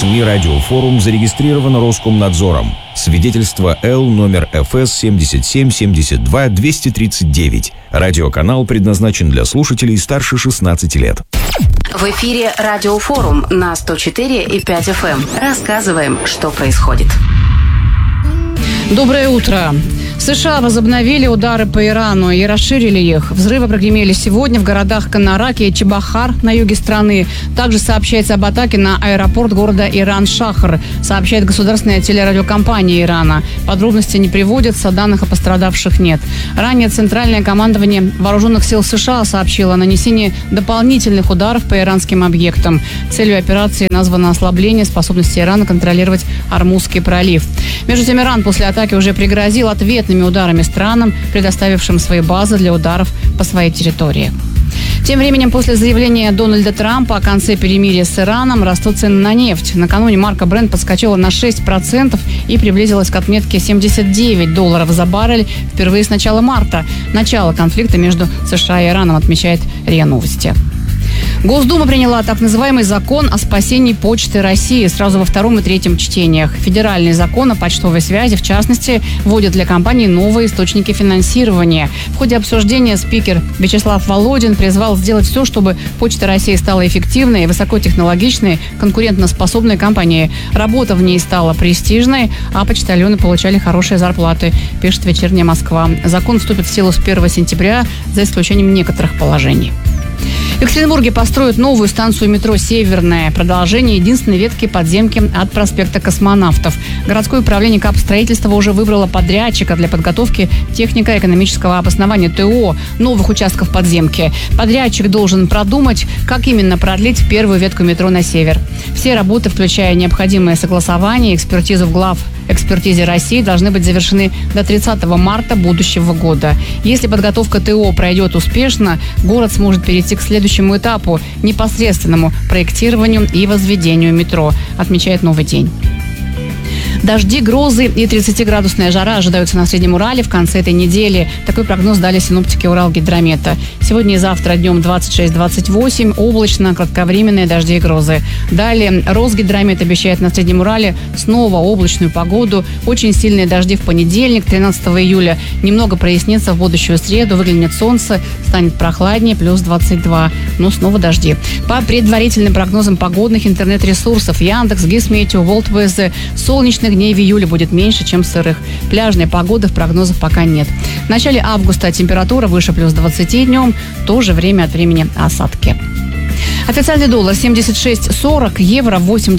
СМИ «Радиофорум» зарегистрировано Роскомнадзором. Свидетельство Л номер ФС 77-72-239. Радиоканал предназначен для слушателей старше 16 лет. В эфире «Радиофорум» на 104,5 FM. Рассказываем, что происходит. Доброе утро. США возобновили удары по Ирану и расширили их. Взрывы прогремели сегодня в городах Канараки и Чебахар на юге страны. Также сообщается об атаке на аэропорт города Иран-Шахр, сообщает государственная телерадиокомпания Ирана. Подробности не приводятся, данных о пострадавших нет. Ранее Центральное командование Вооруженных сил США сообщило о нанесении дополнительных ударов по иранским объектам. Целью операции названо ослабление способности Ирана контролировать Ормузский пролив. Между тем, Иран после атаки уже пригрозил ответными ударами странам, предоставившим свои базы для ударов по своей территории. Тем временем, после заявления Дональда Трампа о конце перемирия с Ираном, растут цены на нефть. Накануне марка Brent подскочила на 6% и приблизилась к отметке $79 за баррель впервые с начала марта. Начало конфликта между США и Ираном, отмечает РИА Новости. Госдума приняла так называемый закон о спасении Почты России сразу во втором и третьем чтениях. Федеральный закон о почтовой связи, в частности, вводит для компаний новые источники финансирования. В ходе обсуждения спикер Вячеслав Володин призвал сделать все, чтобы Почта России стала эффективной, высокотехнологичной, конкурентоспособной компанией. Работа в ней стала престижной, а почтальоны получали хорошие зарплаты, пишет «Вечерняя Москва». Закон вступит в силу с 1 сентября, за исключением некоторых положений. В Екатеринбурге построят новую станцию метро «Северная». Продолжение единственной ветки подземки от проспекта Космонавтов. Городское управление капстроительства уже выбрало подрядчика для подготовки технико-экономического обоснования ТО новых участков подземки. Подрядчик должен продумать, как именно продлить первую ветку метро на север. Все работы, включая необходимое согласование и экспертизу в главэкспертизе России, должны быть завершены до 30 марта будущего года. Если подготовка ТО пройдет успешно, город сможет перейти к следующему этапу – непосредственному проектированию и возведению метро, отмечает «Новый день». Дожди, грозы и 30-градусная жара ожидаются на Среднем Урале в конце этой недели. Такой прогноз дали синоптики Уралгидромета. Сегодня и завтра днем 26-28, облачно, кратковременные дожди и грозы. Далее Росгидромет обещает на Среднем Урале снова облачную погоду. Очень сильные дожди в понедельник, 13 июля. Немного прояснится в будущую среду, выглянет солнце, станет прохладнее, плюс 22. Но снова дожди. По предварительным прогнозам погодных интернет-ресурсов Яндекс, Гисметео, Волтвезе, солнечных дней в июле будет меньше, чем сырых. Пляжной погоды в прогнозах пока нет. В начале августа температура выше плюс 20 днем, тоже время от времени осадки. Официальный доллар 76.40, евро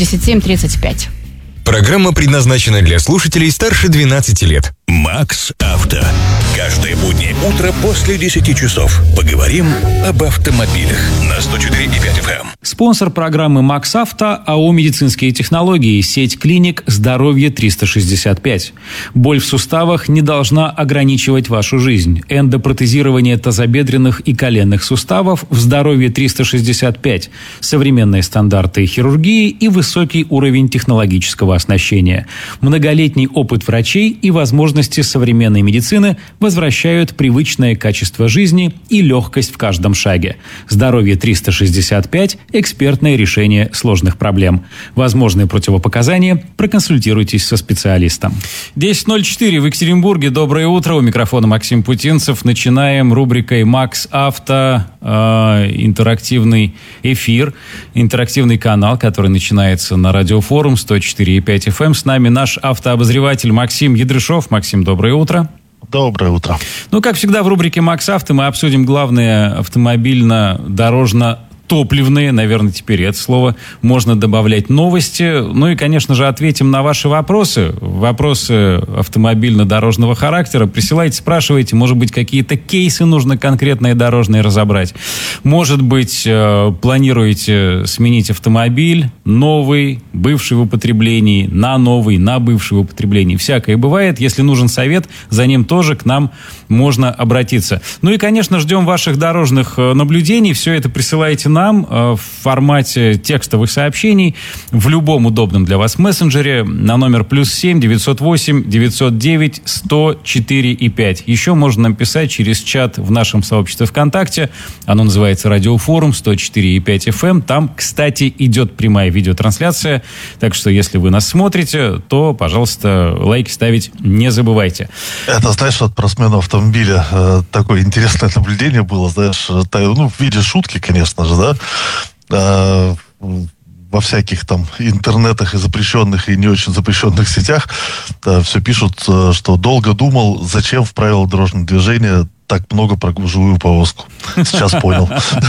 87.35. Программа предназначена для слушателей старше 12 лет. Макс Авто. Каждое буднее утро после 10 часов. Поговорим об автомобилях на 104,5 FM. Спонсор программы «Макс Авто» АО «Медицинские технологии», сеть клиник «Здоровье 365». Боль в суставах не должна ограничивать вашу жизнь. Эндопротезирование тазобедренных и коленных суставов в «Здоровье 365». Современные стандарты хирургии и высокий уровень технологического оснащения. Многолетний опыт врачей и возможности современной медицины возвращают привычное качество жизни и легкость в каждом шаге. «Здоровье 365» – экспертное решение сложных проблем. Возможные противопоказания – проконсультируйтесь со специалистом. 10:04 в Екатеринбурге. Доброе утро. У микрофона Максим Путинцев. Начинаем рубрикой «Макс Авто». Интерактивный эфир, интерактивный канал, который начинается на Радиофорум 104,5 FM. С нами наш автообозреватель Максим Ядрышов. Максим, доброе утро. Доброе утро. Ну, как всегда, в рубрике «Макс Авто» мы обсудим главные автомобильно-дорожно-топливные, наверное, теперь это слово можно добавлять, новости. Ну и, конечно же, ответим на ваши вопросы. Вопросы автомобильно-дорожного характера. Присылайте, спрашивайте. Может быть, какие-то кейсы нужно конкретные дорожные разобрать. Может быть, планируете сменить автомобиль, новый, бывший в употреблении, на новый, на бывший в употреблении. Всякое бывает. Если нужен совет, за ним тоже к нам можно обратиться. Ну и, конечно, ждем ваших дорожных наблюдений. Все это присылайте нам в формате текстовых сообщений в любом удобном для вас мессенджере на номер +7 908 909 104 и 5. Еще можно нам писать через чат в нашем сообществе ВКонтакте. Оно называется «Радиофорум 104,5 FM». Там, кстати, идет прямая видеотрансляция. Так что, если вы нас смотрите, то, пожалуйста, лайки ставить не забывайте. Это, знаешь, вот про смену автомобиля такое интересное наблюдение было, знаешь, в виде шутки, конечно же, да, во всяких там интернетах и запрещенных, и не очень запрещенных сетях все пишут, что долго думал, зачем в правила дорожного движения так много про гужевую повозку. Сейчас понял.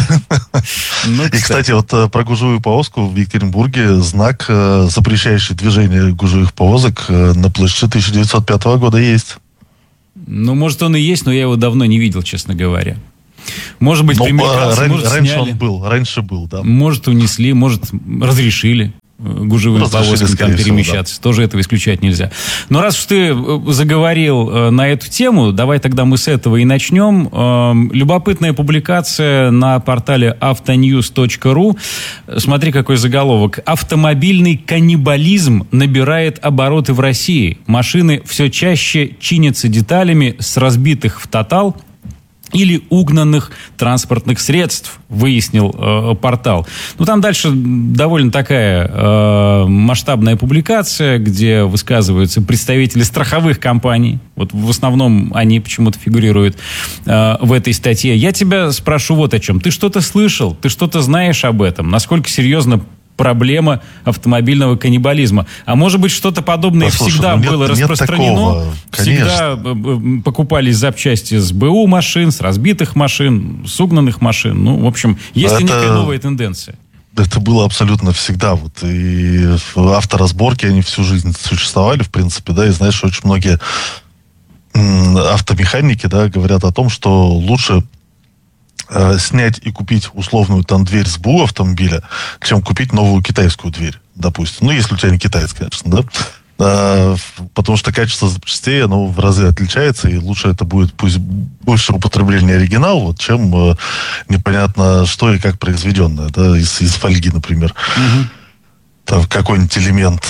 И, кстати, вот про гужевую повозку в Екатеринбурге знак, запрещающий движение гужевых повозок, на площади 1905 года есть. Ну, может, он и есть, но я его давно не видел, честно говоря. Может быть, примелькался, может, сняли. Раньше был, да. Может, унесли, может, разрешили гужевым повозкам там перемещаться. Да. Тоже этого исключать нельзя. Но раз уж ты заговорил на эту тему, давай тогда мы с этого и начнем. Любопытная публикация на портале autonews.ru. Смотри, какой заголовок. «Автомобильный каннибализм набирает обороты в России. Машины все чаще чинятся деталями с разбитых в тотал или угнанных транспортных средств», выяснил портал. Ну, там дальше довольно такая масштабная публикация, где высказываются представители страховых компаний. Вот в основном они почему-то фигурируют в этой статье. Я тебя спрошу вот о чем. Ты что-то слышал? Ты что-то знаешь об этом? Насколько серьезно проблема автомобильного каннибализма? А может быть, что-то подобное всегда было распространено? Всегда покупались запчасти с БУ машин, с разбитых машин, с угнанных машин. Ну, в общем, есть ли некая новая тенденция? Это было абсолютно всегда. Вот. И авторазборки, они всю жизнь существовали, в принципе, да, и знаешь, очень многие автомеханики, да, говорят о том, что лучше снять и купить условную там дверь с БУ автомобиля, чем купить новую китайскую дверь, допустим. Ну, если у тебя не китайская, конечно, да. Потому что качество запчастей, оно в разы отличается, и лучше это будет пусть больше употребления оригинала, вот, чем непонятно что и как произведенное, да, из фольги, например. Там какой-нибудь элемент.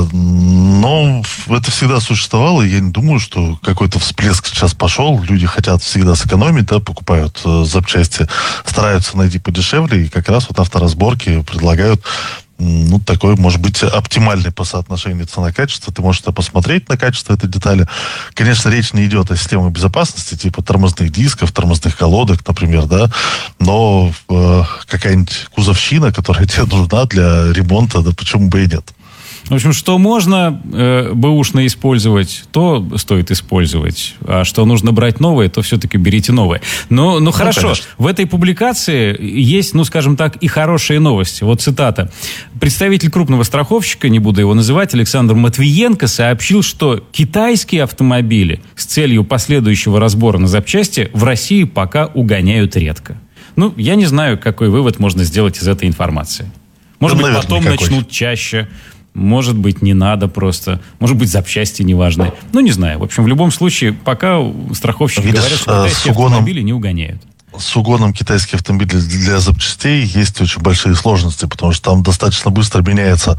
Но это всегда существовало, и я не думаю, что какой-то всплеск сейчас пошел. Люди хотят всегда сэкономить, да, покупают запчасти, стараются найти подешевле, и как раз вот авторазборки предлагают, ну, такой, может быть, оптимальный по соотношению цена-качество. Ты можешь посмотреть на качество этой детали. Конечно, речь не идет о системе безопасности, типа тормозных дисков, тормозных колодок, например, да, но какая-нибудь кузовщина, которая тебе нужна для ремонта, да почему бы и нет. В общем, что можно бэушно использовать, то стоит использовать. А что нужно брать новое, то все-таки берите новое. Ну хорошо, конечно. В этой публикации есть, ну, скажем так, и хорошие новости. Вот цитата. Представитель крупного страховщика, не буду его называть, Александр Матвиенко, сообщил, что китайские автомобили с целью последующего разбора на запчасти в России пока угоняют редко. Ну, я не знаю, какой вывод можно сделать из этой информации. Может быть, потом начнут чаще. Может быть, не надо просто. Может быть, запчасти неважные. Ну, не знаю. В общем, в любом случае, пока страховщики говорят, что китайские автомобили не угоняют. С угоном китайских автомобилей для запчастей есть очень большие сложности, потому что там достаточно быстро меняется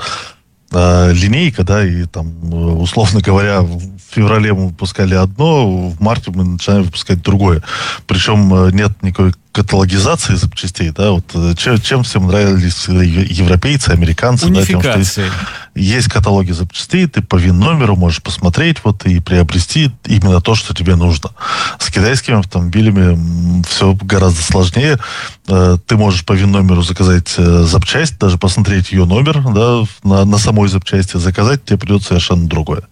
линейка, да, и там, условно говоря, в феврале мы выпускали одно, в марте мы начинаем выпускать другое. Причем нет никакой каталогизации запчастей, да, вот чем всем нравились всегда европейцы, американцы, да, тем, что есть каталоги запчастей, ты по ВИН-номеру можешь посмотреть вот и приобрести именно то, что тебе нужно. С китайскими автомобилями все гораздо сложнее. Ты можешь по ВИН-номеру заказать запчасть, даже посмотреть ее номер, да, на самой запчасти, заказать тебе придется совершенно другое.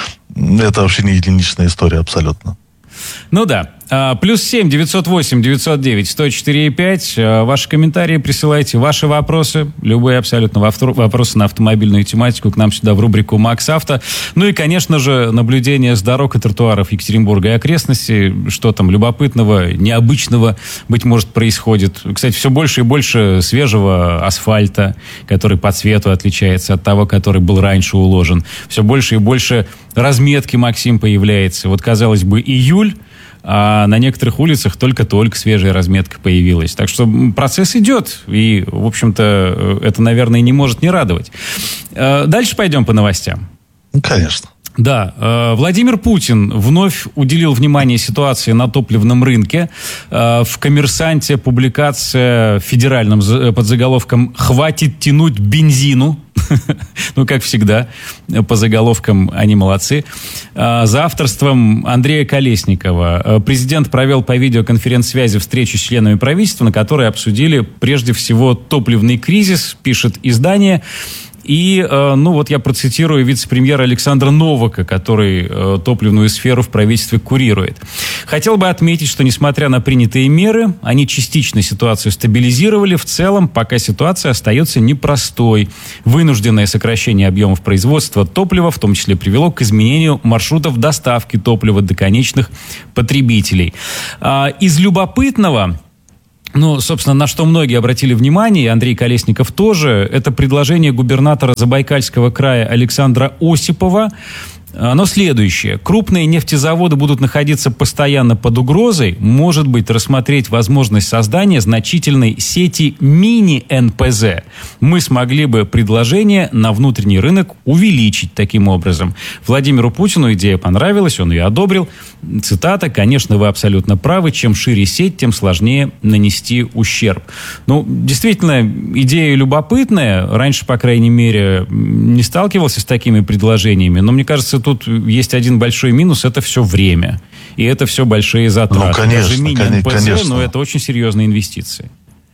Это вообще не единичная история абсолютно. Ну да. +7 908 909 104,5. Ваши комментарии присылайте, ваши вопросы, любые абсолютно вопросы на автомобильную тематику к нам сюда в рубрику «Макс Авто». Ну и, конечно же, наблюдение с дорог и тротуаров Екатеринбурга и окрестностей. Что там любопытного, необычного, быть может, происходит. Кстати, все больше и больше свежего асфальта, который по цвету отличается от того, который был раньше уложен. Все больше и больше разметки, Максим, появляется. Вот, казалось бы, июль, а на некоторых улицах только-только свежая разметка появилась. Так что процесс идет, и, в общем-то, это, наверное, не может не радовать. Дальше пойдем по новостям. Ну, конечно. Да, Владимир Путин вновь уделил внимание ситуации на топливном рынке. В «Коммерсанте» публикация федеральным под заголовком «Хватит тянуть бензину». Ну, как всегда, по заголовкам они молодцы. За авторством Андрея Колесникова президент провел по видеоконференц-связи встречу с членами правительства, на которой обсудили прежде всего топливный кризис, пишет издание. И, ну вот я процитирую вице-премьера Александра Новака, который топливную сферу в правительстве курирует. Хотел бы отметить, что несмотря на принятые меры, они частично ситуацию стабилизировали. В целом, пока ситуация остается непростой. Вынужденное сокращение объемов производства топлива, в том числе, привело к изменению маршрутов доставки топлива до конечных потребителей. Из любопытного... Ну, собственно, на что многие обратили внимание, и Андрей Колесников тоже, это предложение губернатора Забайкальского края Александра Осипова. Оно следующее. Крупные нефтезаводы будут находиться постоянно под угрозой. Может быть, рассмотреть возможность создания значительной сети мини-НПЗ. Мы смогли бы предложение на внутренний рынок увеличить таким образом. Владимиру Путину идея понравилась, он ее одобрил. Цитата: «Конечно, вы абсолютно правы. Чем шире сеть, тем сложнее нанести ущерб». Ну, действительно, идея любопытная. Раньше, по крайней мере, не сталкивался с такими предложениями. Но мне кажется, тут есть один большой минус – это все время. И это все большие затраты. Ну, конечно, даже мини-НПЗ, конечно. но это очень серьезные инвестиции.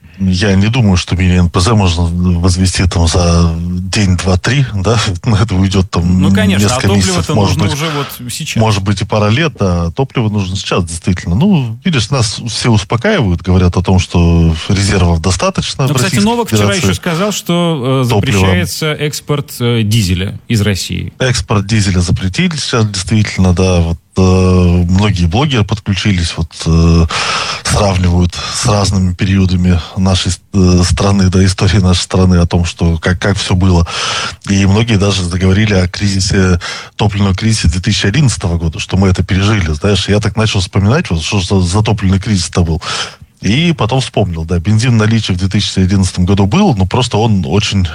Я не думаю, что мини-НПЗ можно возвести там за день, два, три, да, на это уйдет там ну, конечно, несколько месяцев, может быть, уже вот сейчас. Может быть и пара лет, а топливо нужно сейчас, действительно. Ну, видишь, нас все успокаивают, говорят о том, что резервов достаточно. Но, кстати, Новак вчера еще сказал, что запрещается экспорт дизеля из России. Экспорт дизеля запретили сейчас, действительно, да, вот. Многие блогеры подключились, вот сравнивают с разными периодами нашей страны, да, истории нашей страны, о том, что как все было. И многие даже заговорили о кризисе, топливном кризисе 2011 года, что мы это пережили, знаешь. Я так начал вспоминать, вот, что за топливный кризис-то был. И потом вспомнил, да, бензин в наличии в 2011 году был, но просто он очень...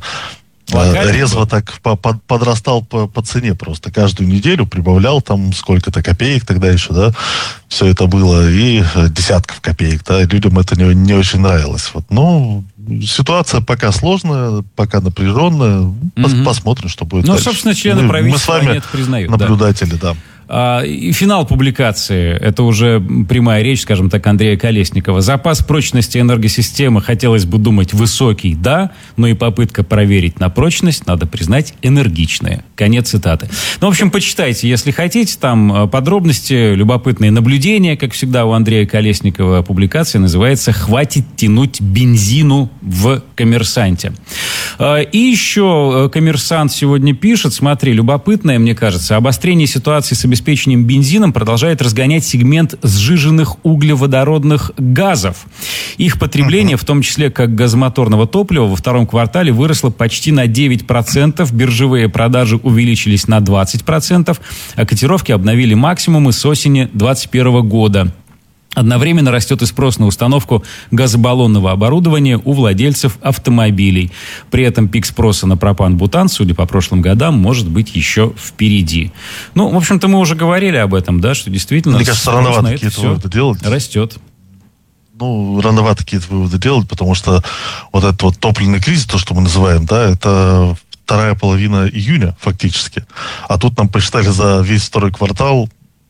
резво так подрастал по цене просто. Каждую неделю прибавлял там сколько-то копеек тогда еще, да, все это было, и десятков копеек, да, людям это не очень нравилось. Вот. Ну, ситуация пока сложная, пока напряженная. Посмотрим, что будет дальше. Ну, собственно, члены правительства они это признают. Наблюдатели, да. И финал публикации, это уже прямая речь, скажем так, Андрея Колесникова. Запас прочности энергосистемы, хотелось бы думать, высокий, да, но и попытка проверить на прочность, надо признать, энергичная. Конец цитаты. Ну, в общем, почитайте, если хотите, там подробности, любопытные наблюдения, как всегда у Андрея Колесникова. Публикация называется «Хватит тянуть бензину в «Коммерсанте». И еще «Коммерсант» сегодня пишет, смотри, любопытное, мне кажется, обострение ситуации с обеспечением бензином продолжает разгонять сегмент сжиженных углеводородных газов. Их потребление, в том числе как газомоторного топлива, во втором квартале выросло почти на 9%, биржевые продажи увеличились на 20%, а котировки обновили максимумы с осени 2021 года. Одновременно растет и спрос на установку газобаллонного оборудования у владельцев автомобилей. При этом пик спроса на пропан-бутан, судя по прошлым годам, может быть еще впереди. Ну, в общем-то, мы уже говорили об этом, да, что действительно... Мне кажется, рановато какие-то выводы делать. Растет. Ну, рановато какие-то выводы делать, потому что вот этот вот топливный кризис, то, что мы называем, да, это вторая половина июня фактически. А тут нам посчитали за весь второй квартал,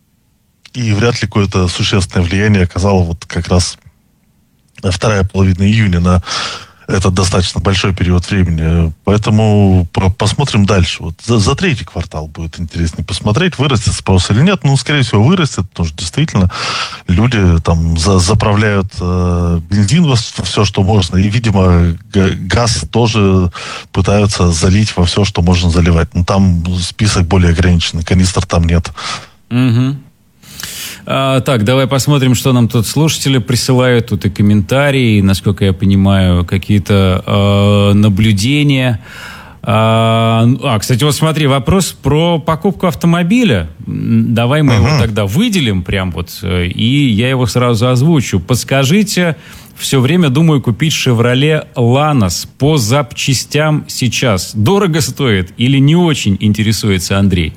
и вряд ли какое-то существенное влияние оказало вот как раз вторая половина июня на этот достаточно большой период времени. Поэтому посмотрим дальше. Вот за третий квартал будет интереснее посмотреть, вырастет спрос или нет. Ну, скорее всего, вырастет, потому что действительно люди там заправляют бензин во все, что можно. И, видимо, газ тоже пытаются залить во все, что можно заливать. Но там список более ограниченный, канистр там нет. Угу. Так, давай посмотрим, что нам тут слушатели присылают. Тут и комментарии, насколько я понимаю, какие-то наблюдения. Кстати, вот смотри, вопрос про покупку автомобиля. Давай мы его тогда выделим прям вот, и я его сразу озвучу. Подскажите, все время думаю купить Chevrolet Lanos по запчастям сейчас. Дорого стоит или не очень, интересуется Андрей?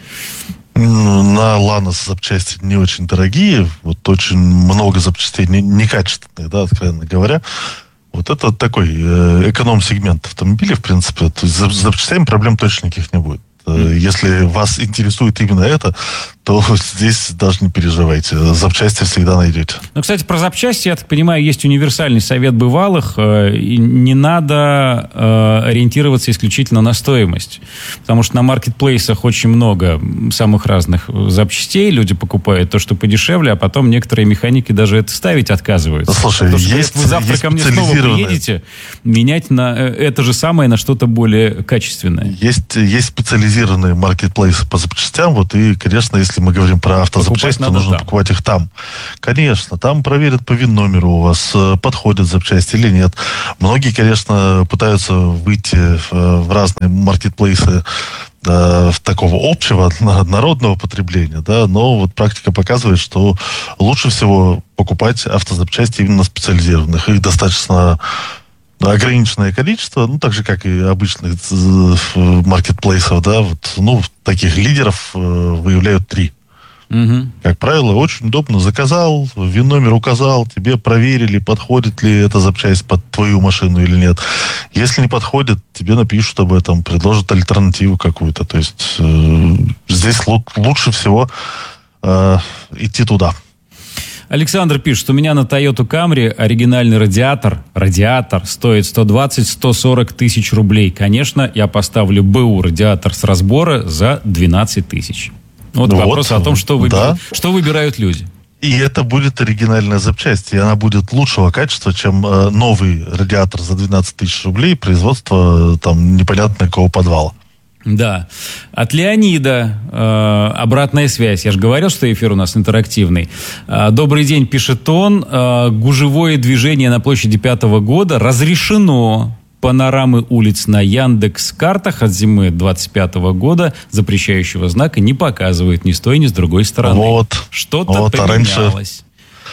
На Lanos запчасти не очень дорогие. Вот очень много запчастей некачественных, да, откровенно говоря. Вот это такой эконом-сегмент автомобиля, в принципе. То есть с запчастями проблем точно никаких не будет. Если вас интересует именно это, то здесь даже не переживайте. Запчасти всегда найдете. Ну, кстати, про запчасти, я так понимаю, есть универсальный совет бывалых. Не надо ориентироваться исключительно на стоимость. Потому что на маркетплейсах очень много самых разных запчастей. Люди покупают то, что подешевле, а потом некоторые механики даже это ставить отказываются. Слушай, потому что если вы завтра ко мне снова приедете, менять на это же самое на что-то более качественное. Есть специализированные маркетплейсы по запчастям. Вот, и, конечно, если мы говорим про автозапчасти, то нужно покупать их там. Конечно, там проверят по ВИН-номеру у вас, подходят запчасти или нет. Многие, конечно, пытаются выйти в разные маркетплейсы в такого общего, народного потребления, да, но вот практика показывает, что лучше всего покупать автозапчасти именно специализированных. Их достаточно ограниченное количество, ну, так же, как и обычных маркетплейсов, да, вот, ну, таких лидеров выявляют 3. Как правило, очень удобно. Заказал, ВИН-номер указал, тебе проверили, подходит ли эта запчасть под твою машину или нет. Если не подходит, тебе напишут об этом, предложат альтернативу какую-то. То есть здесь лучше всего идти туда. Александр пишет, у меня на Toyota Camry оригинальный радиатор стоит 120-140 тысяч рублей. Конечно, я поставлю БУ радиатор с разбора за 12 тысяч. Вот вопрос о том, что выбирают люди. И это будет оригинальная запчасть, и она будет лучшего качества, чем новый радиатор за 12 тысяч рублей, производства там непонятно какого подвала. Да. От Леонида обратная связь. Я же говорил, что эфир у нас интерактивный. Добрый день, пишет он. Гужевое движение на площади 5-го года разрешено. Панорамы улиц на Яндекс.Картах от зимы 25-го года запрещающего знака не показывает ни с той, ни с другой стороны. Вот. Что-то поменялось.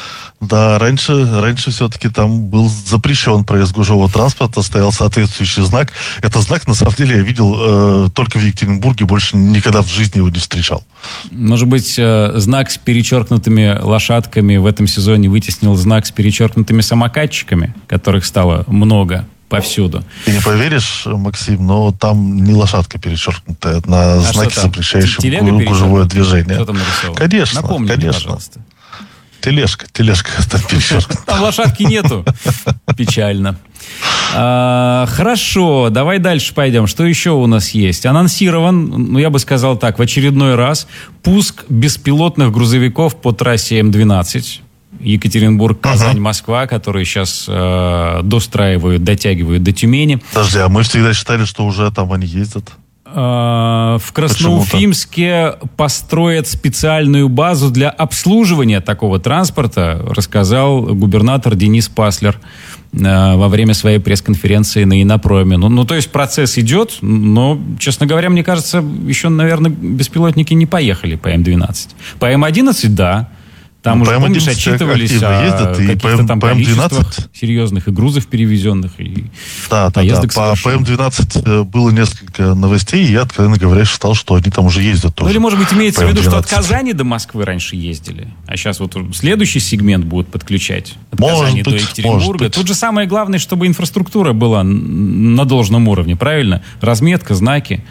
Раньше все-таки там был запрещен проезд гужевого транспорта, стоял соответствующий знак. Этот знак, на самом деле, я видел только в Екатеринбурге, больше никогда в жизни его не встречал. Может быть, знак с перечеркнутыми лошадками в этом сезоне вытеснил знак с перечеркнутыми самокатчиками, которых стало много повсюду. Ты не поверишь, Максим, но там не лошадка перечеркнутая на знаке, запрещающем гужевое движение. Что там нарисовано? Конечно, напомни, конечно. Пожалуйста. Тележка там перечеркнута. Там лошадки нету. Печально. Хорошо, давай дальше пойдем. Что еще у нас есть? Анонсирован, я бы сказал так, в очередной раз пуск беспилотных грузовиков по трассе М12. Екатеринбург, Казань, Москва, которые сейчас достраивают, дотягивают до Тюмени. Подожди, а мы всегда считали, что уже там они ездят. В Красноуфимске построят специальную базу для обслуживания такого транспорта, рассказал губернатор Денис Паслер во время своей пресс-конференции на Инопроме. Ну, то есть процесс идет, но, честно говоря, мне кажется, еще, наверное, беспилотники не поехали по М12. По М11, да. Там уже, помнишь, отчитывались о каких-то там количествах серьезных и грузов перевезенных, и поездок совершенных. По М12 было несколько новостей, и я, откровенно говоря, считал, что они там уже ездят тоже. Ну, или, может быть, имеется в виду, что от Казани до Москвы раньше ездили, а сейчас вот следующий сегмент будут подключать от Казани до Екатеринбурга. Тут же самое главное, чтобы инфраструктура была на должном уровне, правильно? Разметка, знаки.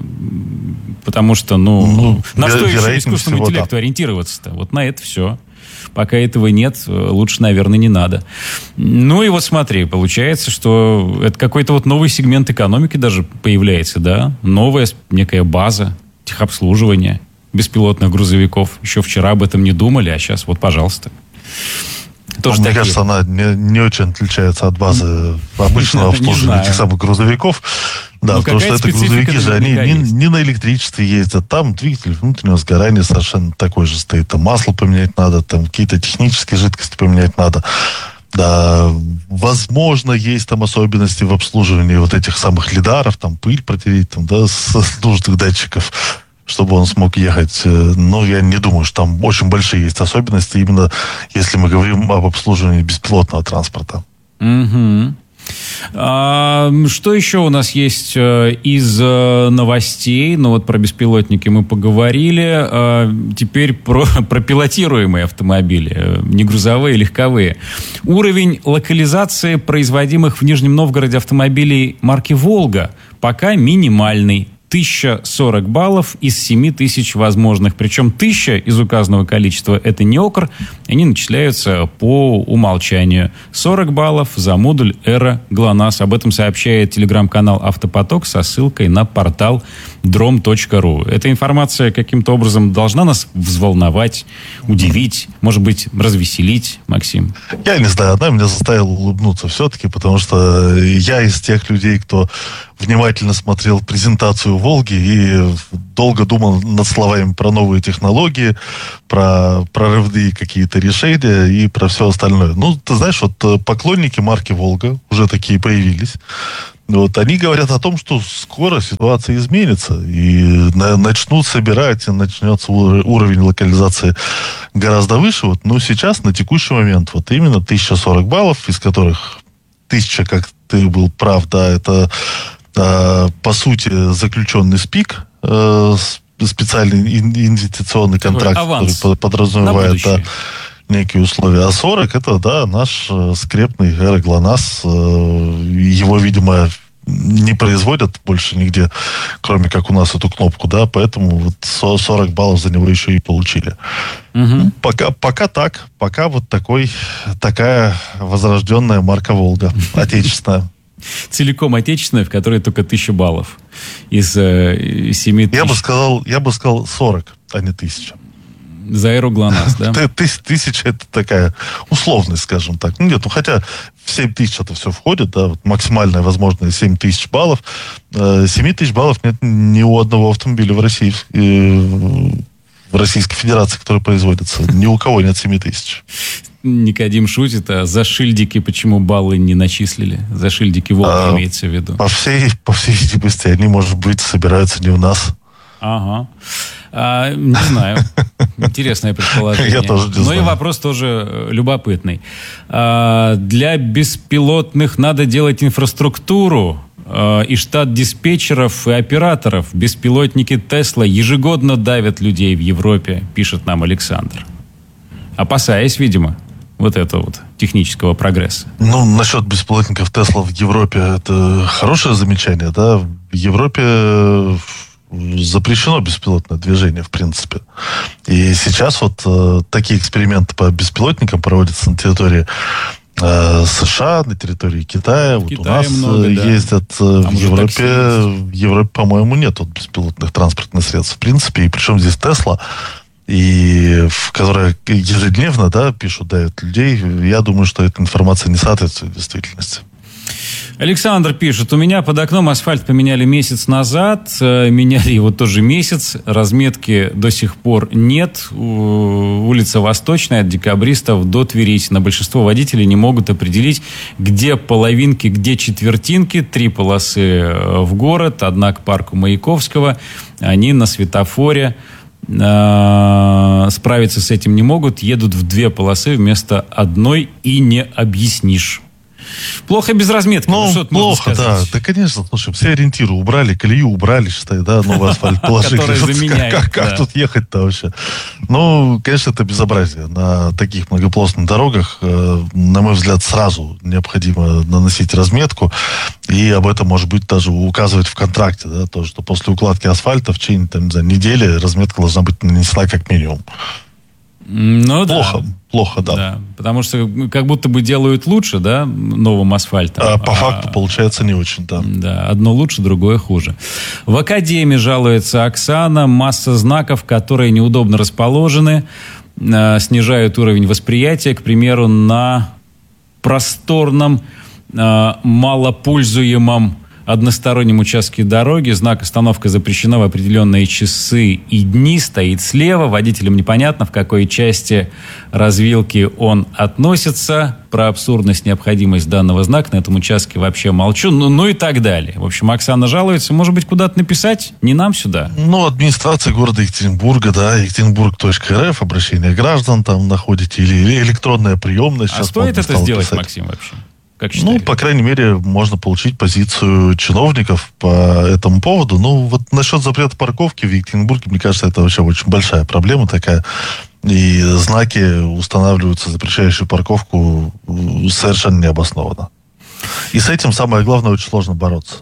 Потому что, на что еще искусственному интеллекту ориентироваться-то? Вот на это все. Пока этого нет, лучше, наверное, не надо. Ну и вот смотри, получается, что это какой-то вот новый сегмент экономики даже появляется, да? Новая некая база техобслуживания беспилотных грузовиков. Еще вчера об этом не думали, а сейчас вот, пожалуйста. Мне кажется, она не очень отличается от базы обычного обслуживания этих самых грузовиков. Да, потому что это грузовики же, они не на электричестве ездят. Там двигатель внутреннего сгорания совершенно такой же стоит. Там масло поменять надо, там какие-то технические жидкости поменять надо. Да, возможно, есть там особенности в обслуживании вот этих самых лидаров, там пыль протереть, там, да, с нужных датчиков, чтобы он смог ехать. Но я не думаю, что там очень большие есть особенности, именно если мы говорим об обслуживании беспилотного транспорта. Угу. Что еще у нас есть из новостей? Ну вот про беспилотники мы поговорили. Теперь про пилотируемые автомобили, не грузовые, легковые. Уровень локализации производимых в Нижнем Новгороде автомобилей марки «Волга» пока минимальный. 1040 баллов из 7000 возможных. Причем 1000 из указанного количества – это не ОКР, они начисляются по умолчанию. 40 баллов за модуль «Эра ГЛОНАСС». Об этом сообщает телеграм-канал «Автопоток» со ссылкой на портал drom.ru. Эта информация каким-то образом должна нас взволновать, удивить, может быть, развеселить, Максим? Я не знаю, она меня заставила улыбнуться все-таки, потому что я из тех людей, кто внимательно смотрел презентацию «Волги» и долго думал над словами про новые технологии, про прорывные какие-то решения и про все остальное. Ну, ты знаешь, вот поклонники марки «Волга» уже такие появились. Вот, они говорят о том, что скоро ситуация изменится, и начнут собирать, и начнется уровень локализации гораздо выше. Вот, но сейчас, на текущий момент, вот именно 1040 баллов, из которых 1000, как ты был прав, да, это по сути заключенный СПИК, специальный инвестиционный контракт, который подразумевает некие условия. А 40 это, да, наш скрепный «Эра ГЛОНАСС». Его, видимо, не производят больше нигде, кроме как у нас эту кнопку, да, поэтому вот 40 баллов за него еще и получили. Угу. Пока так. Пока вот такая возрожденная марка «Волга», отечественная. Целиком отечественная, в которой только 1000 баллов из 7000. Я бы сказал 40, а не 1000. За «Эру ГЛОНАСС», да? 1000 это такая условность, скажем так. Ну, нет, в 7000 это все входит, да, вот максимальная возможная 7000 баллов. 7000 баллов нет ни у одного автомобиля в России, в Российской Федерации, который производится. Ни у кого нет 7000. Никодим шутит, а за шильдики почему баллы не начислили? За шильдики «Волга» имеется в виду. По всей видимости, они, может быть, собираются не у нас. Ага. Не знаю. Интересное предположение. Я тоже не знаю. Но и вопрос тоже любопытный. Для беспилотных надо делать инфраструктуру и штат диспетчеров и операторов. Беспилотники «Тесла» ежегодно давят людей в Европе, пишет нам Александр. Опасаясь, видимо, вот этого вот технического прогресса. Ну, насчет беспилотников «Тесла» в Европе, это хорошее замечание, да. В Европе запрещено беспилотное движение, в принципе. И сейчас вот такие эксперименты по беспилотникам проводятся на территории США, на территории Китая. Вот у нас много, ездят в Европе, по-моему, нет вот беспилотных транспортных средств, в принципе. И причем здесь Тесла, и которая ежедневно, да, пишут, давят людей. Я думаю, что эта информация не соответствует действительности. Александр пишет: у меня под окном асфальт поменяли месяц назад, меняли его тоже месяц, разметки до сих пор нет. Улица Восточная от Декабристов до Твери. На большинство водителей не могут определить, где половинки, где четвертинки. 3 полосы в город, 1 к парку Маяковского. Они на светофоре справиться с этим не могут, едут в 2 полосы вместо 1 и не объяснишь. Плохо без разметки. Ну, плохо, да. Да, конечно, слушай, все ориентиры убрали, колею убрали, считай, да, новый асфальт положили. Как тут ехать-то вообще? Ну, конечно, это безобразие. На таких многополосных дорогах, на мой взгляд, сразу необходимо наносить разметку, и об этом, может быть, даже указывать в контракте, да, то, что после укладки асфальта в течение, там, не знаю, недели разметка должна быть нанесена как минимум. Ну, плохо, да. Да. Потому что как будто бы делают лучше, да, новым асфальтом. А по факту получается не очень, да. Да, одно лучше, другое хуже. В Академии жалуется Оксана. Масса знаков, которые неудобно расположены, снижают уровень восприятия. К примеру, на просторном, малопользуемом одностороннем участке дороги. Знак «Остановка запрещена» в определенные часы и дни стоит слева. Водителям непонятно, в какой части развилки он относится. Про абсурдность, необходимость данного знака на этом участке вообще молчу. Ну и так далее. В общем, Оксана жалуется. Может быть, куда-то написать? Не нам сюда. Администрация города Екатеринбурга, да, екатеринбург.рф, обращение граждан там находите, или электронная приемная. А стоит это сделать, Максим, вообще? Как считаете? По крайней мере, можно получить позицию чиновников по этому поводу. Насчет запрета парковки в Екатеринбурге, мне кажется, это вообще очень большая проблема такая. И знаки устанавливаются, запрещающие парковку, совершенно необоснованно. И с этим, самое главное, очень сложно бороться.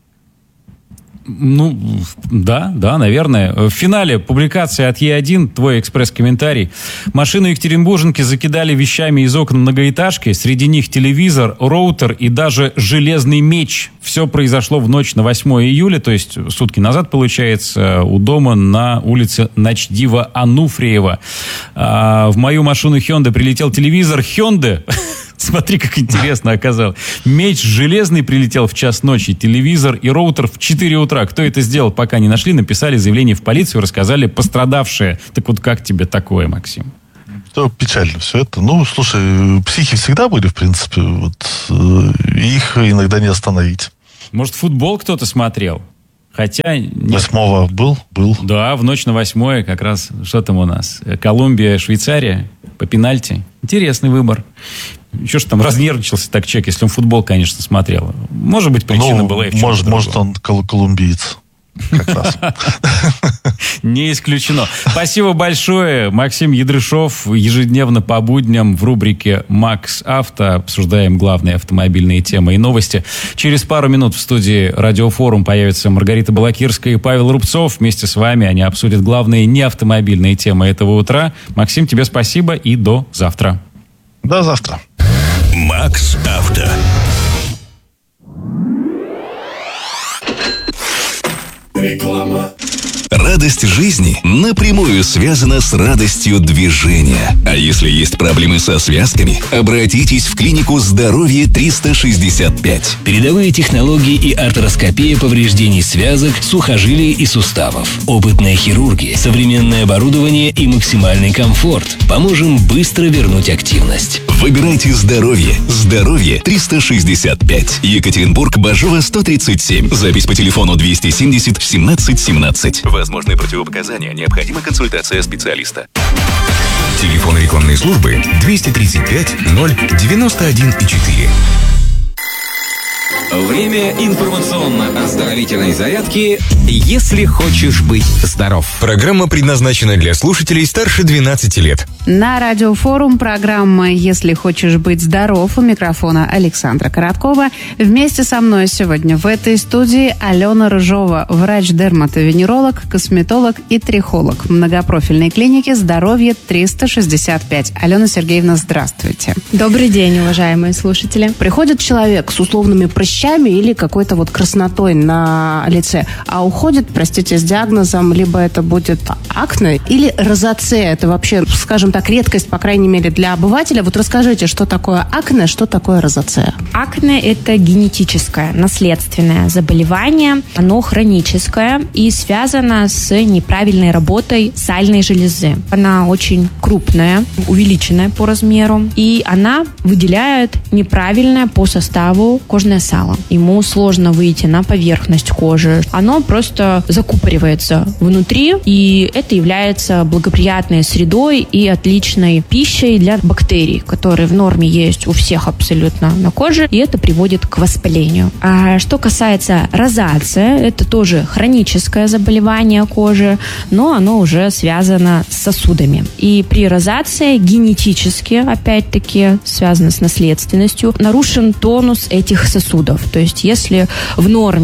Да, наверное. В финале публикации от Е1 твой экспресс-комментарий. Машину екатеринбурженки закидали вещами из окон многоэтажки. Среди них телевизор, роутер и даже железный меч. Все произошло в ночь на 8 июля, то есть сутки назад, получается, у дома на улице Начдива Ануфриева. В мою машину Hyundai прилетел телевизор Hyundai. Смотри, как интересно оказалось. Меч железный прилетел в час ночи, телевизор и роутер в 4 утра. Кто это сделал, пока не нашли, написали заявление в полицию, рассказали пострадавшие. Так вот, как тебе такое, Максим? Печально все это. Слушай, психи всегда были, в принципе. Их иногда не остановить. Может, футбол кто-то смотрел? Хотя... 8-го был. Да, в ночь на 8-е как раз, что там у нас? Колумбия, Швейцария по пенальти. Интересный выбор. Чего ж там разнервничался так человек, если он футбол, конечно, смотрел? Может быть, причина была и в чем-то другом. Может, он колумбиец. Как раз. Не исключено. Спасибо большое. Максим Ядрышов. Ежедневно по будням в рубрике «Макс Авто» обсуждаем главные автомобильные темы и новости. Через пару минут в студии «Радиофорум» появятся Маргарита Балакирская и Павел Рубцов. Вместе с вами они обсудят главные неавтомобильные темы этого утра. Максим, тебе спасибо и до завтра. До завтра. Макс Авто. Реклама. Радость жизни напрямую связана с радостью движения. А если есть проблемы со связками, обратитесь в клинику «Здоровье 365». Передовые технологии и артроскопия повреждений связок, сухожилий и суставов. Опытная хирургия, современное оборудование и максимальный комфорт. Поможем быстро вернуть активность. Выбирайте здоровье. «Здоровье 365». Екатеринбург, Бажова, 137. Запись по телефону 270 17 17. Возможны противопоказания. Необходима консультация специалиста. Телефон рекламной службы 235 091,4. Время информационно-оздоровительной зарядки «Если хочешь быть здоров». Программа предназначена для слушателей старше 12 лет. На Радиофорум программа «Если хочешь быть здоров». У микрофона Александра Короткова. Вместе со мной сегодня в этой студии Алена Рыжова, врач-дерматовенеролог, косметолог и трихолог многопрофильной клиники «Здоровье 365». Алена Сергеевна, здравствуйте. Добрый день, уважаемые слушатели. Приходит человек с условными прыщами или какой-то краснотой на лице, а уходит, простите, с диагнозом, либо это будет акне или розацея. Это вообще, скажем так, редкость, по крайней мере, для обывателя. Расскажите, что такое акне, что такое розацея? Акне – это генетическое, наследственное заболевание. Оно хроническое и связано с неправильной работой сальной железы. Она очень крупная, увеличенная по размеру, и она выделяет неправильное по составу кожное сало. Ему сложно выйти на поверхность кожи. Оно просто закупоривается внутри, и это является благоприятной средой и отличной пищей для бактерий, которые в норме есть у всех абсолютно на коже, и это приводит к воспалению. А что касается розации, это тоже хроническое заболевание кожи, но оно уже связано с сосудами. И при розации генетически, опять-таки, связано с наследственностью, нарушен тонус этих сосудов. То есть, если в норме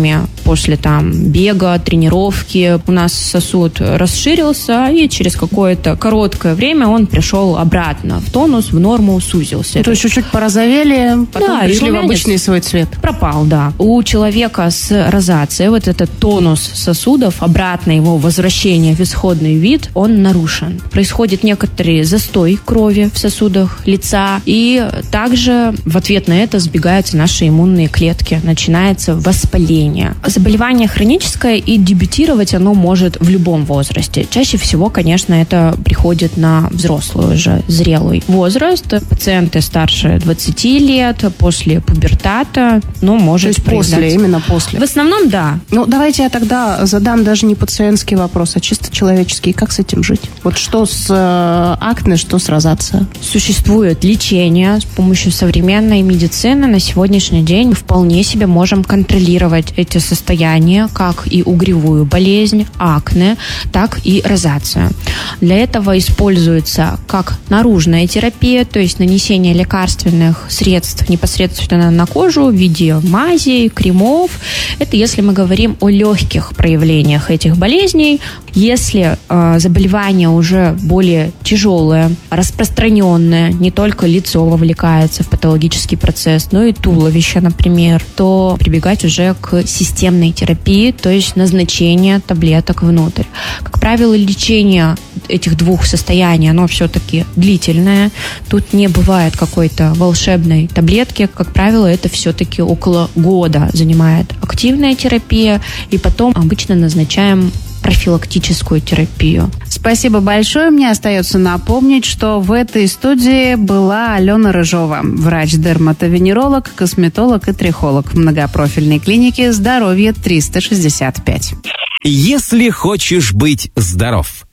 после бега, тренировки у нас сосуд расширился, и через какое-то короткое время он пришел обратно в тонус, в норму, сузился. То есть чуть-чуть порозовели, потом пришли в обычный свой цвет. Пропал, да. У человека с розацией вот этот тонус сосудов, обратно его возвращение в исходный вид, он нарушен. Происходит некоторый застой крови в сосудах лица, и также в ответ на это сбегаются наши иммунные клетки. Начинается воспаление. Заболевание хроническое, и дебютировать оно может в любом возрасте. Чаще всего, конечно, это приходит на взрослый уже, зрелый возраст. Пациенты старше 20 лет, после пубертата, может То есть именно после. В основном, да. Давайте я тогда задам даже не пациентский вопрос, а чисто человеческий. Как с этим жить? Вот что с акне, что с розацией? Существует лечение с помощью современной медицины. На сегодняшний день мы вполне себе можем контролировать эти состояния, как и угревую болезнь, акне, так и розацию. Для этого используется как наружная терапия, то есть нанесение лекарственных средств непосредственно на кожу в виде мазей, кремов. Это если мы говорим о легких проявлениях этих болезней. Если заболевание уже более тяжелое, распространенное, не только лицо вовлекается в патологический процесс, но и туловище, например, то прибегать уже к системной терапии, то есть назначение таблеток внутрь. Как правило, лечение этих двух состояний, оно все-таки длительное. Тут не бывает какой-то волшебной таблетки. Как правило, это все-таки около года занимает активная терапия, и потом обычно назначаем профилактическую терапию. Спасибо большое. Мне остается напомнить, что в этой студии была Алена Рыжова, врач-дерматовенеролог, косметолог и трихолог в многопрофильной клинике «Здоровье 365». Если хочешь быть здоров.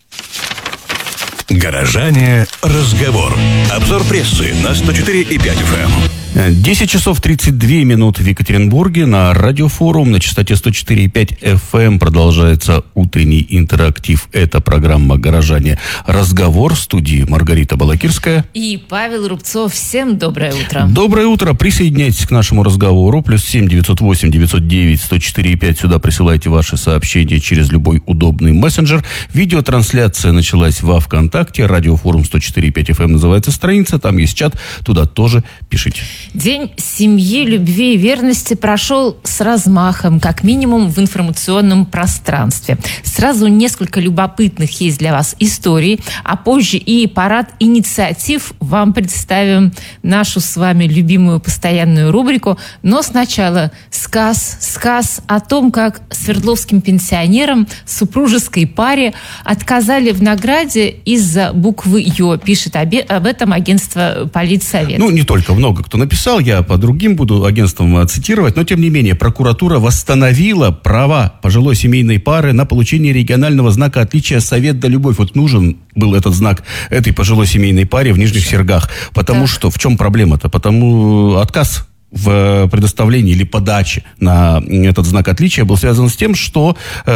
Горожане. Разговор. Обзор прессы на 104,5 FM. 10 часов 32 минуты в Екатеринбурге. На радиофорум на частоте 104,5 FM продолжается утренний интерактив. Это программа «Горожане. Разговор». В студии Маргарита Балакирская и Павел Рубцов. Всем доброе утро. Доброе утро. Присоединяйтесь к нашему разговору. +7 908 909 104,5. Сюда присылайте ваши сообщения через любой удобный мессенджер. Видеотрансляция началась во ВКонтакте. Радиофорум 104,5 FM называется страница. Там есть чат. Туда тоже пишите. День семьи, любви и верности прошел с размахом, как минимум в информационном пространстве. Сразу несколько любопытных есть для вас историй, а позже и парад инициатив. Вам представим нашу с вами любимую постоянную рубрику. Но сначала сказ о том, как свердловским пенсионерам, супружеской паре отказали в награде из-за буквы «Ё». Пишет об этом агентство «Политсовет». Не только, много кто написал, я по другим буду агентствам цитировать, но тем не менее прокуратура восстановила права пожилой семейной пары на получение регионального знака отличия «Совет да любовь». Вот нужен был этот знак этой пожилой семейной паре в Нижних Сергах, потому что в чем проблема-то? Потому отказ в предоставлении или подаче на этот знак отличия был связан с тем, что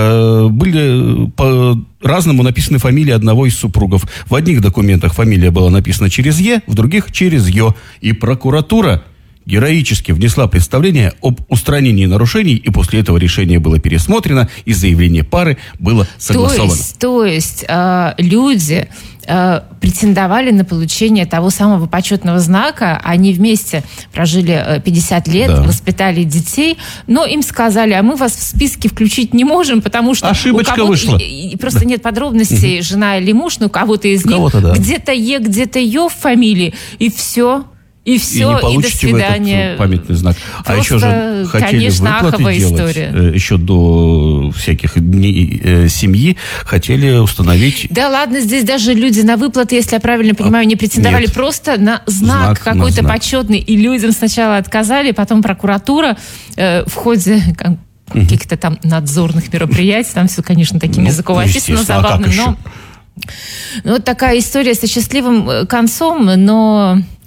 были по-разному написаны фамилии одного из супругов. В одних документах фамилия была написана через «Е», в других через «Ё». И прокуратура героически внесла представление об устранении нарушений, и после этого решение было пересмотрено, и заявление пары было согласовано. То есть люди претендовали на получение того самого почетного знака. Они вместе прожили 50 лет, воспитали детей, но им сказали, а мы вас в списке включить не можем, потому что ошибочка вышла. Просто нет подробностей, жена или муж, но у кого-то из них где-то «Е», где-то «Ё» в фамилии, и все. И все, и до свидания. В этот памятный знак. Просто, а еще же хотели, конечно, выплаты делать. История. Еще до всяких дней семьи хотели установить... Да ладно, здесь даже люди на выплаты, если я правильно понимаю, не претендовали. Нет. Просто на знак какой-то почетный. И людям сначала отказали, потом прокуратура в ходе каких-то там надзорных мероприятий, там все, конечно, таким языком описано, забавно, но... Вот такая история со счастливым концом, но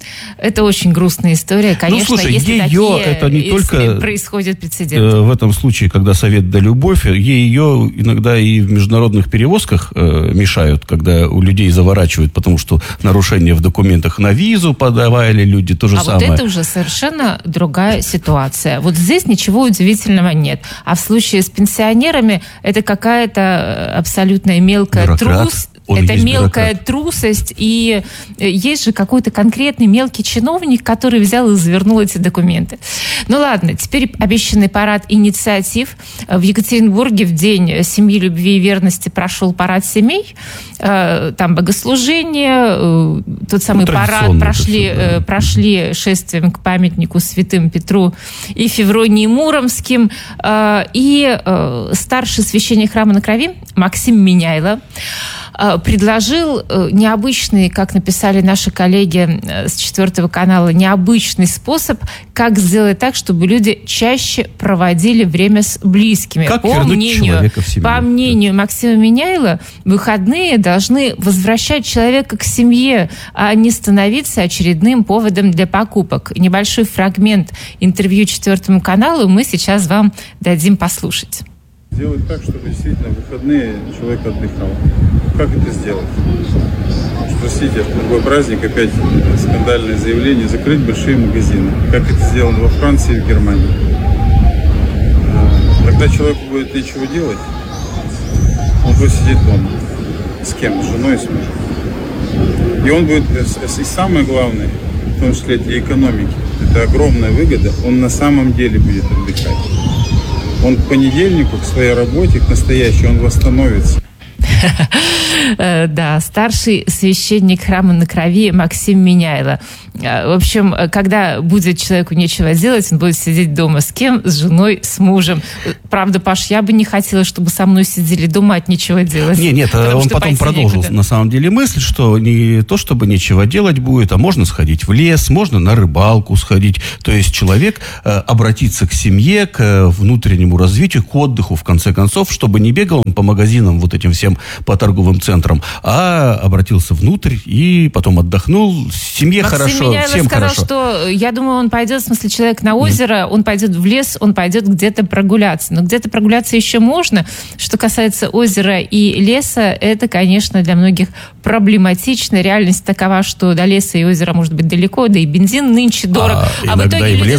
Это очень грустная история, конечно, слушай, если это не только происходят прецеденты. В этом случае, когда совет да любовь, ее иногда и в международных перевозках мешают, когда у людей заворачивают, потому что нарушения в документах на визу подавали люди, то же самое. Вот это уже совершенно другая ситуация. Вот здесь ничего удивительного нет. А в случае с пенсионерами это какая-то абсолютная мелкая трусость. Это мелкая трусость, и есть же какой-то конкретный мелкий чиновник, который взял и завернул эти документы. Ну ладно, теперь обещанный парад инициатив. В Екатеринбурге в День семьи, любви и верности прошел парад семей. Там богослужение, тот самый парад прошли шествием к памятнику святым Петру и Февронии Муромским. И старший священник храма на Крови Максим Меняйло предложил необычный, как написали наши коллеги с 4 канала, необычный способ, как сделать так, чтобы люди чаще проводили время с близкими. Как вернуть человека в семью? По мнению Максима Меняйло, выходные должны возвращать человека к семье, а не становиться очередным поводом для покупок. Небольшой фрагмент интервью 4 каналу мы сейчас вам дадим послушать. Сделать так, чтобы действительно в выходные человек отдыхал. Как это сделать? Простите, в другой праздник опять скандальное заявление закрыть большие магазины. Как это сделано во Франции и в Германии. Когда человеку будет нечего делать, он будет сидеть дома. С кем? С женой, с мужем. И он будет, и самое главное, в том числе для экономики, это огромная выгода, он на самом деле будет отдыхать. Он к понедельнику, к своей работе, к настоящей, он восстановится. Да, старший священник храма на Крови Максим Меняйло. В общем, когда будет человеку нечего делать, он будет сидеть дома. С кем? С женой, с мужем. Правда, Паш, я бы не хотела, чтобы со мной сидели дома от нечего делать. Нет, он потом продолжил на самом деле мысль, что не то, чтобы нечего делать будет, а можно сходить в лес, можно на рыбалку сходить. То есть человек обратится к семье, к внутреннему развитию, к отдыху, в конце концов, чтобы не бегал он по магазинам вот этим всем, по торговым центрам, а обратился внутрь и потом отдохнул. Семье хорошо, всем сказал, хорошо. Что, я думаю, он пойдет, в смысле, человек на озеро, он пойдет в лес, он пойдет где-то прогуляться. Но где-то прогуляться еще можно. Что касается озера и леса, это, конечно, для многих проблематично. Реальность такова, что до леса и озера может быть далеко, да и бензин нынче дорог. А в итоге люди,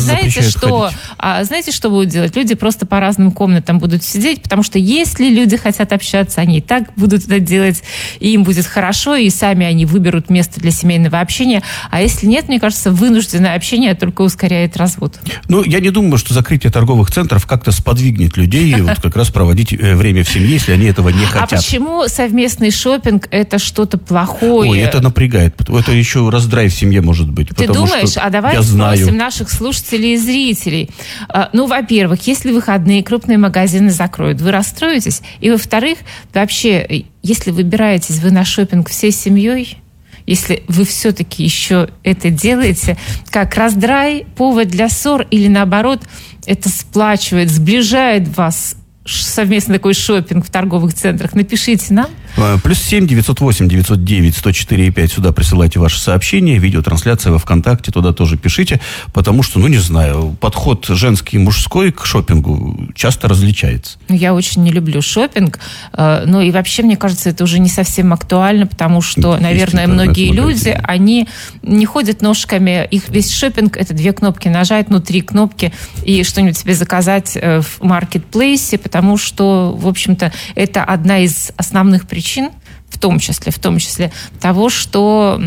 знаете, что будут делать? Люди просто по разным комнатам будут сидеть, потому что если люди хотят общаться, они и так будут это делать, и им будет хорошо, и сами они выберут место для семейного общения. А если нет, мне кажется, вынужденное общение только ускоряет развод. Ну, я не думаю, что закрытие торговых центров как-то сподвигнет людей вот как раз проводить время в семье, если они этого не хотят. А почему совместный шопинг – это что-то плохое? Ой, это напрягает. Это еще раздрай в семье может быть. Ты думаешь? А давай спросим наших слушателей и зрителей. Ну, во-первых, если выходные крупные магазины закроют, вы расстроитесь? И, во-вторых, вообще, если выбираетесь вы на шопинг всей семьей, если вы все-таки еще это делаете, как раздрай, повод для ссор или наоборот, это сплачивает, сближает вас, совместный такой шопинг в торговых центрах, напишите нам. +7 908 909 104 5. Сюда присылайте ваши сообщения, видеотрансляция во ВКонтакте, туда тоже пишите, потому что, не знаю, подход женский и мужской к шопингу часто различается. Я очень не люблю шопинг, но и вообще, мне кажется, это уже не совсем актуально, потому что, наверное, многие люди, они не ходят ножками, их весь шопинг — это 2 кнопки нажать, 3 кнопки и что-нибудь себе заказать в маркетплейсе, потому что, в общем-то, это одна из основных причин, в том числе того, что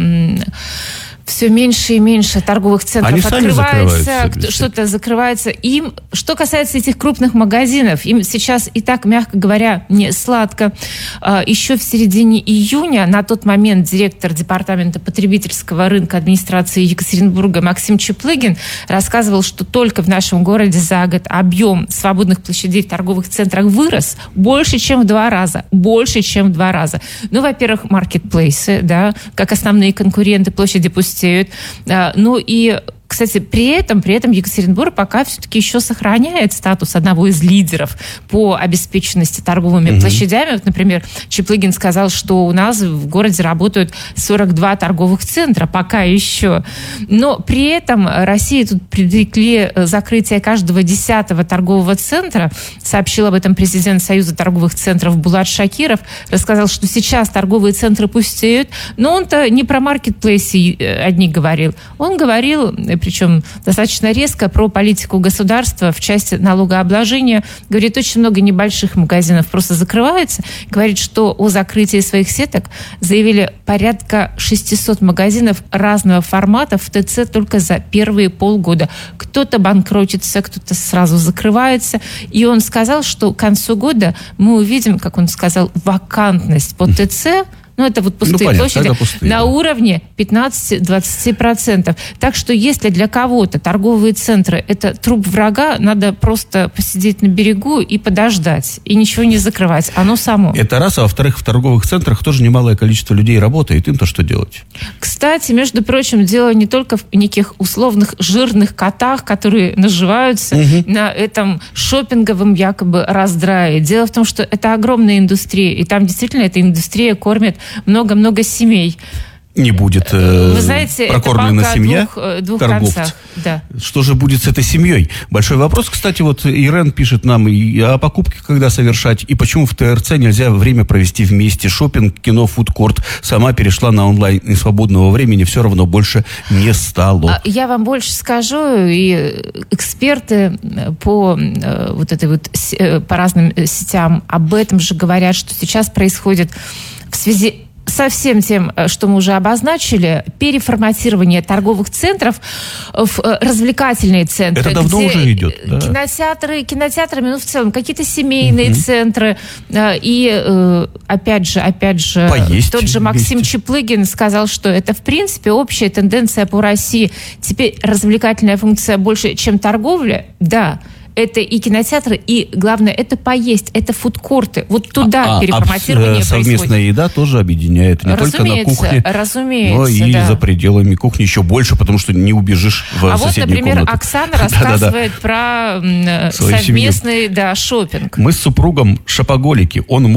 все меньше и меньше торговых центров открывается, что-то закрывается. Им, что касается этих крупных магазинов, им сейчас и так, мягко говоря, не сладко. Еще в середине июня на тот момент директор департамента потребительского рынка администрации Екатеринбурга Максим Чуплыгин рассказывал, что только в нашем городе за год объем свободных площадей в торговых центрах вырос больше, чем в 2 раза. Ну, во-первых, маркетплейсы, да, как основные конкуренты, площади пустеют. Ну и Кстати, при этом Екатеринбург пока все-таки еще сохраняет статус одного из лидеров по обеспеченности торговыми площадями. Вот, например, Чаплыгин сказал, что у нас в городе работают 42 торговых центра пока еще. Но при этом России тут предрекли закрытие каждого 10-го торгового центра. Сообщил об этом президент Союза торговых центров Булат Шакиров. Рассказал, что сейчас торговые центры пустеют. Но он-то не про маркетплейсы одни говорил. Он говорил, причем достаточно резко, про политику государства в части налогообложения. Говорит, очень много небольших магазинов просто закрывается. Говорит, что о закрытии своих сеток заявили порядка 600 магазинов разного формата в ТЦ только за первые полгода. Кто-то банкротится, кто-то сразу закрывается. И он сказал, что к концу года мы увидим, как он сказал, вакантность по ТЦ, это вот пустые площади, на уровне 15-20%. Так что если для кого-то торговые центры – это труп врага, надо просто посидеть на берегу и подождать, и ничего не закрывать. Оно само. Это раз, а во-вторых, в торговых центрах тоже немалое количество людей работает. Им-то что делать? Кстати, между прочим, дело не только в неких условных жирных котах, которые наживаются на этом шопинговом якобы раздрае. Дело в том, что это огромная индустрия, и там действительно эта индустрия кормит много-много семей. Не будет Вы знаете, прокормлена семья двух торговцев. концах. Да. Что же будет с этой семьей? Большой вопрос. Кстати, вот Ирен пишет нам и о покупке, когда совершать, и почему в ТРЦ нельзя время провести вместе. Шопинг, кино, фудкорт. Сама перешла на онлайн, и свободного времени все равно больше не стало. Я вам больше скажу, и эксперты по вот этой вот по разным сетям об этом же говорят, что сейчас происходит в связи со всем тем, что мы уже обозначили, переформатирование торговых центров в развлекательные центры. Это давно уже идет. Да. Кинотеатрами, в целом, какие-то семейные центры. И опять же, поесть тот же Максим вместе. Чаплыгин сказал, что это, в принципе, общая тенденция по России. Теперь развлекательная функция больше, чем торговля. Да. Это и кинотеатры, и, главное, это поесть, это фудкорты. Вот туда переформатирование совместная происходит. еда тоже объединяет. Не только на кухне, но и за пределами кухни еще больше, потому что не убежишь в соседнюю комнату. А вот, например, Оксана рассказывает про совместный шопинг. Мы с супругом шопоголики. Он